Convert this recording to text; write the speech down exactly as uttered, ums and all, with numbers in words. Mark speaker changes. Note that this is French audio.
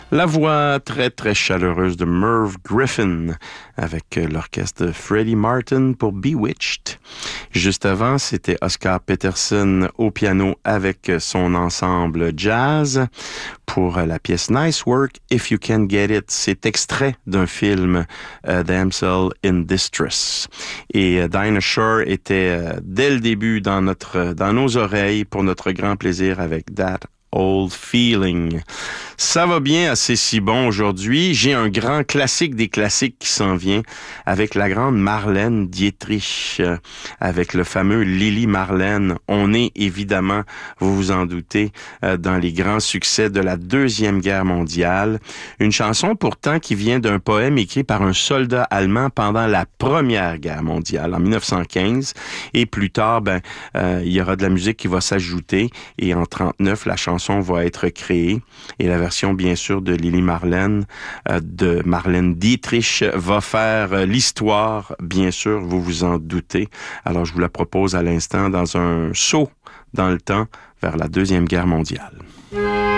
Speaker 1: La voix très, très chaleureuse de Merv Griffin avec l'orchestre de Freddie Martin pour Bewitched. Juste avant, c'était Oscar Peterson au piano avec son ensemble jazz pour la pièce Nice Work, If You Can Get It. C'est extrait d'un film uh, Damsel in Distress. Et uh, Dinah Shore était uh, dès le début dans notre, dans nos oreilles pour notre grand plaisir avec That Old Feeling. Ça va bien assez si bon aujourd'hui. J'ai un grand classique des classiques qui s'en vient avec la grande Marlène Dietrich, euh, avec le fameux Lili Marlène. On est évidemment, vous vous en doutez, euh, dans les grands succès de la Deuxième Guerre mondiale. Une chanson pourtant qui vient d'un poème écrit par un soldat allemand pendant la Première Guerre mondiale, en dix-neuf cent quinze. Et plus tard, ben, euh, il y aura de la musique qui va s'ajouter. Et en trente-neuf, la chanson va être créée. Et la version, bien sûr, de Lili Marlène, euh, de Marlène Dietrich, va faire euh, l'histoire, bien sûr, vous vous en doutez. Alors, je vous la propose à l'instant dans un saut dans le temps vers la Deuxième Guerre mondiale.